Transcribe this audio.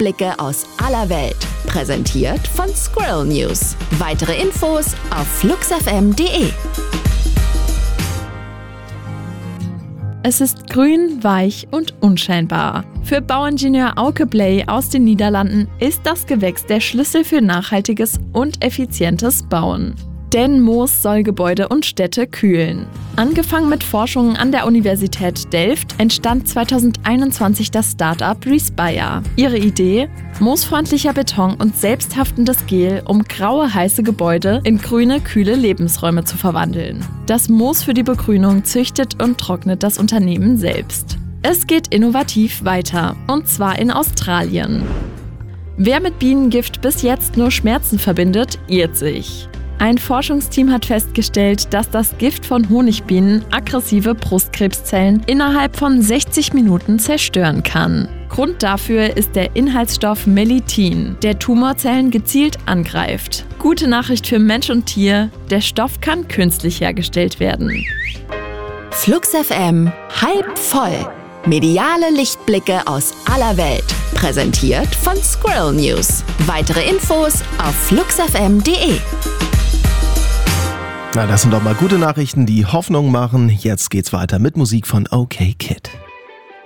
Lichtblicke aus aller Welt. Präsentiert von Squirrel News. Weitere Infos auf fluxfm.de. Es ist grün, weich und unscheinbar. Für Bauingenieur Auke Bley aus den Niederlanden ist das Gewächs der Schlüssel für nachhaltiges und effizientes Bauen. Denn Moos soll Gebäude und Städte kühlen. Angefangen mit Forschungen an der Universität Delft entstand 2021 das Start-up Respire. Ihre Idee? Moosfreundlicher Beton und selbsthaftendes Gel, um graue, heiße Gebäude in grüne, kühle Lebensräume zu verwandeln. Das Moos für die Begrünung züchtet und trocknet das Unternehmen selbst. Es geht innovativ weiter, und zwar in Australien. Wer mit Bienengift bis jetzt nur Schmerzen verbindet, irrt sich. Ein Forschungsteam hat festgestellt, dass das Gift von Honigbienen aggressive Brustkrebszellen innerhalb von 60 Minuten zerstören kann. Grund dafür ist der Inhaltsstoff Melittin, der Tumorzellen gezielt angreift. Gute Nachricht für Mensch und Tier, der Stoff kann künstlich hergestellt werden. Flux FM halb voll. Mediale Lichtblicke aus aller Welt. Präsentiert von Squirrel News. Weitere Infos auf fluxfm.de. Na, das sind doch mal gute Nachrichten, die Hoffnung machen. Jetzt geht's weiter mit Musik von OK Kid.